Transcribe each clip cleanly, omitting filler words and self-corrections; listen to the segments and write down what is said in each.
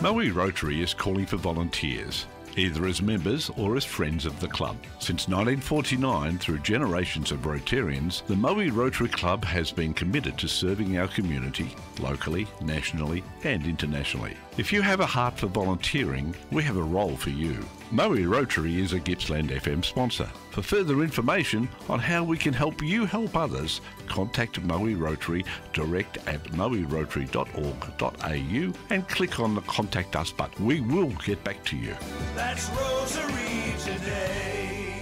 Maui Rotary is calling for volunteers, either as members or as friends of the club. Since 1949, through generations of Rotarians, the Maui Rotary Club has been committed to serving our community, locally, nationally and internationally. If you have a heart for volunteering, we have a role for you. Maui Rotary is a Gippsland FM sponsor. For further information on how we can help you help others, contact Maui Rotary direct at mauirotary.org.au and click on the Contact Us button. We will get back to you. That's Rotary Today.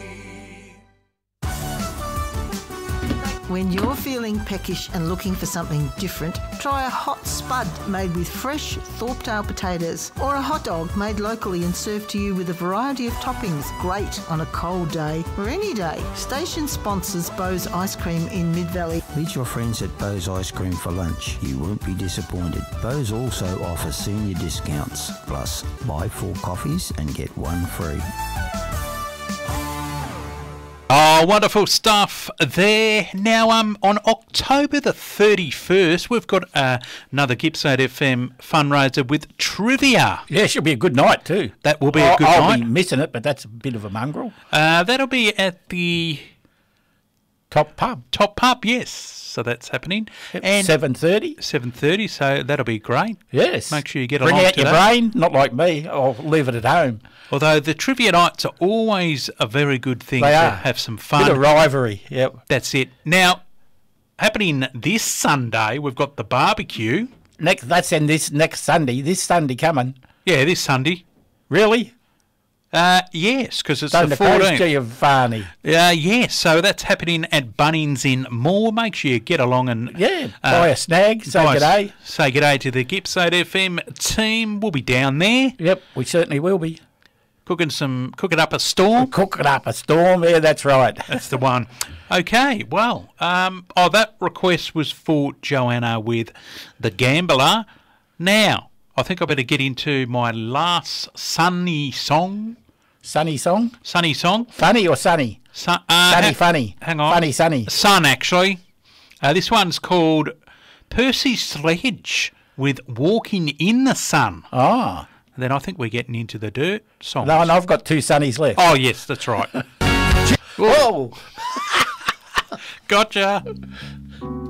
When you're feeling peckish and looking for something different, try a hot spud made with fresh Thorpetail potatoes, or a hot dog made locally and served to you with a variety of toppings. Great on a cold day or any day. Station sponsors Bose Ice Cream in Mid-Valley. Meet your friends at Bose Ice Cream for lunch. You won't be disappointed. Bose also offers senior discounts. Plus, buy 4 coffees and get 1 free. Oh, wonderful stuff there. Now, on October the 31st, we've got another Gippsland FM fundraiser with trivia. Yeah, it should be a good night too. That will be a good night. I'll be missing it, but that's a bit of a mongrel. That'll be at the Top Pub. Top Pub, yes. So that's happening. Yep, And 7:30. 7:30, so that'll be great. Yes. Make sure you get Bring along out to your that. brain, not like me. I'll leave it at home. Although the trivia nights are always a very good thing They to are. have some Bit fun. of rivalry. Yep. That's it. Now, happening this Sunday, we've got the barbecue. That's in this next Sunday. This Sunday coming. Yeah, this Sunday. Really? Yes, because it's Down the the coast to 14th. you, Varney. Yes, so that's happening at Bunnings in Moore. Make sure you get along and Buy a snag. Say buy- g'day. Say g'day to the Gippsland FM team. We'll be down there Yep, we certainly will be. cooking up a storm. Cooking up a storm. Yeah, that's right. That's the one. Okay, well, that request was for Joanna with The Gambler. Now, I think I better get into my last sunny song. Sunny song? Sunny song. Funny or sunny? Sunny funny. Hang on. Funny sunny. Sun, actually. This one's called Percy Sledge with Walking in the Sun. Ah. Then I think we're getting into the dirt songs. No, and I've got 2 sunnies left. Oh, yes, that's right. Whoa. Gotcha.